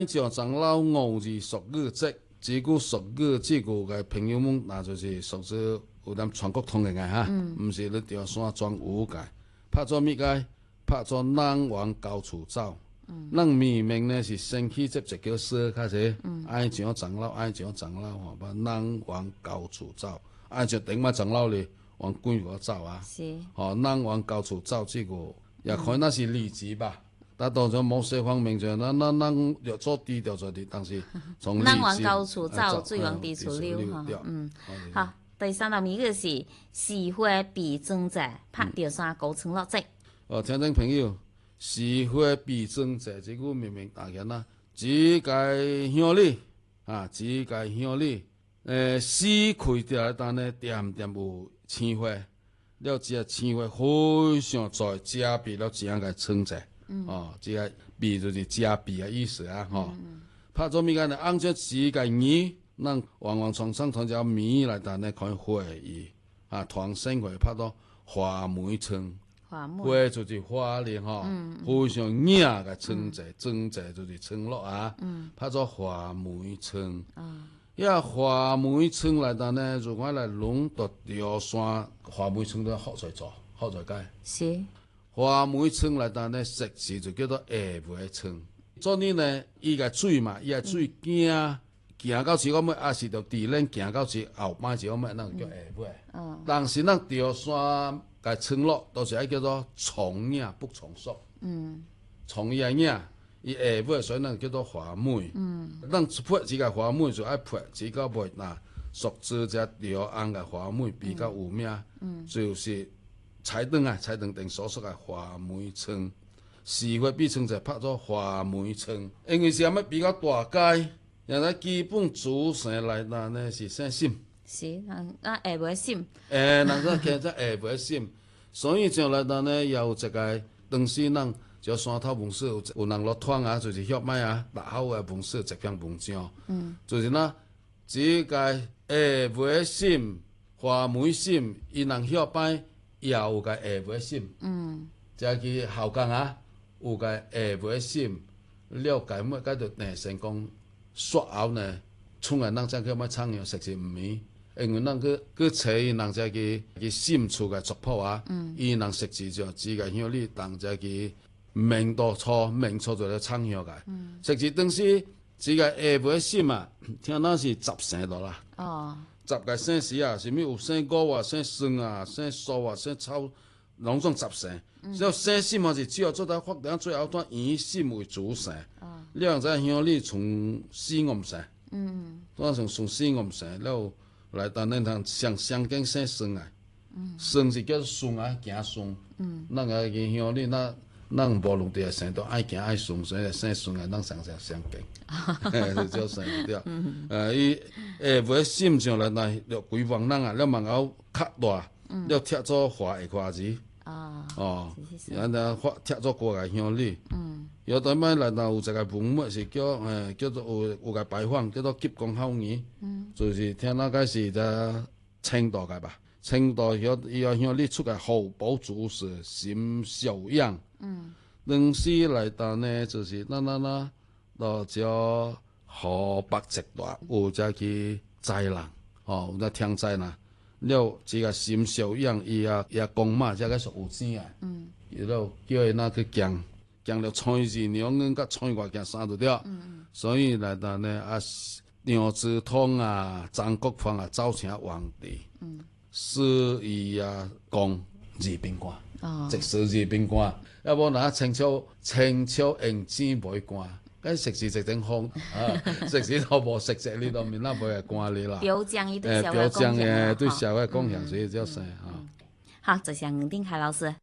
像長老5字俗語節，這句俗語這個嘅朋友們，那就是屬於有點全國通嘅哈，唔是你條山莊有嘅。拍咗咩嘅？拍咗人往高處走。咱明明呢是先去接一叫說開始，愛上長老，愛上長老，把人往高處走，愛上頂埋長老咧往貴個走啊。 是。 人往高處走，這個也可能那是例子吧。但當然某些方面就咱要做低調做啲，但是從例子。 人往高處走，水往低處流哈。好，第三道題嘅是時會比爭者，拍掉山高層落積。 聽眾朋友，時會比爭者，這個明明大家啦，只該向你啊，只該向你。死開掉但呢，點點有青花，了這青花非常在加比了這樣嘅稱者。這個比就是加比嘅意思啊，拍咗咩嘅呢？按照自己語，咱往往從上同條米來但呢，可以會議啊，團生會拍到花梅稱，花就是花咧，非常硬嘅稱者，爭者就是稱落啊，拍咗花梅稱。花梅稱來但呢，如果來弄到條山，花梅稱都好在做，好在解。 是。 花梅稱來但呢，食字就叫做下梅稱。所以呢，伊個水嘛，伊個水行到時我們也是着地輪行到時後擺時我們那叫下梅。但是咱條山個稱落都是愛叫做從影不從屬。從影影，伊下梅所以咱叫做花梅。咱潑這個花梅就愛潑這個梅嗱，屬於這條紅個花梅比較有名，就是。彩燈啊，彩燈定所屬嘅花梅稱，時會比稱就拍咗花梅稱，因為是阿乜比較大街，人哋基本主神來嗱呢是姓心， 是人下梅心， 人哋其實下梅心，所以就來嗱呢有一個當時人就山頭文史有人落團啊，就是血脈啊，大口嘅文史一篇文章，就是嗱，這個下梅心、花梅心，伊人血脈。也有個下梅心，即係後講啊，有個下梅心，了解乜解到呢？成功說後呢，從來人真叫乜唱樣，實是唔係，因為人佢找人只佢心處嘅族譜啊，伊人實字就只個向你當只佢明多錯，明錯就嚟唱樣嘅，實字當時只個下梅心啊，聽講是十聲度啦。十個姓氏啊，什麼有姓高啊、姓孫啊、姓蘇啊、姓秋，攏總十聲。只有姓姓嘛是只有做到發展最後端以姓為主姓。你樣在向你從姓我唔姓，當從姓我唔姓，了來當恁通相近姓孫啊，孫是叫孫啊，行孫。咱個去向你咱無論啲姓都愛行愛順，所以姓順啊，咱相近，就叫姓對。伊下梅心上來那了規房人啊，了門口較大，了貼咗花下花字。然後貼咗過來向你。有對面來那有一個文物是叫做有個牌坊叫做急公孝義，就是聽那個是只青島個吧。青島要向你出個後補主是心小樣。當時來到呢，就是到叫河北一帶有只去災人，有只天災啦。了這個心小樣伊也講嘛，這個是有錢啊。然後叫伊那去行了32年，甲32外行3度了。所以來到呢楊子通啊、張國芳啊招請皇帝。使伊啊講二品官，即使二品官，要無那清朝用錢買官，嗰食是一定好食是都無食食你都面那袂係官你啦。 表彰伊對社會對社會貢獻，所以叫生好，謝謝吳定凱老師。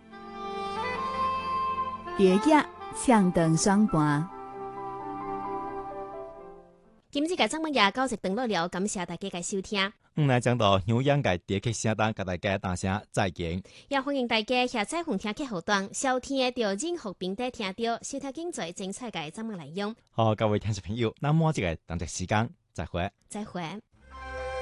蝶仔唱斷雙盤。 今日嘅節目也到這段落了，感謝大家嘅收聽。 來講到香港嘅電劇聲單，甲大家打聲再見。 也歡迎大家下載紅聽劇後段，收聽到任何平台聽到，收聽精彩精彩嘅節目內容。 好，各位聽眾朋友，那麼這個當值時間再會。 再會。